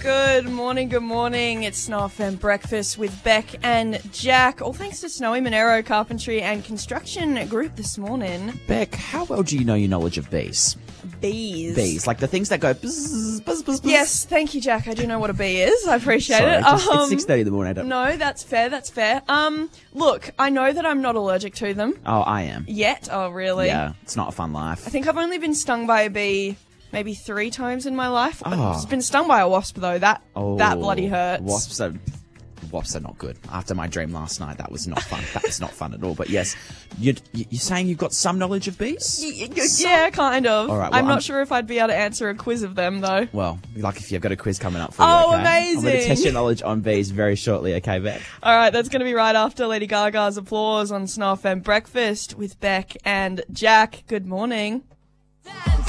Good morning. It's Snow FM Breakfast with Beck and Jack. All thanks to Snowy Monero Carpentry and Construction Group this morning. Beck, how well do you know your knowledge of bees? Bees. Like the things that go buzz, buzz, buzz, buzz. Yes, thank you, Jack. I do know what a bee is. I appreciate Sorry, it. it's 6:30 in the morning. I don't... No, that's fair. Look, I know that I'm not allergic to them. Oh, I am. Yet? Oh, really? Yeah, it's not a fun life. I think I've only been stung by a bee maybe 3 times in my life. Oh. I've been stung by a wasp, though. That bloody hurts. Wasps are not good. After my dream last night, that was not fun. That was not fun at all. But yes, you're saying you've got some knowledge of bees? Yeah, kind of. All right, well, I'm not sure if I'd be able to answer a quiz of them, though. Well, like if you've got a quiz coming up for you, Oh, okay? amazing. I'm going to test your knowledge on bees very shortly, okay, Beck? All right, that's going to be right after Lady Gaga's applause on Snow FM Breakfast with Beck and Jack. Good morning.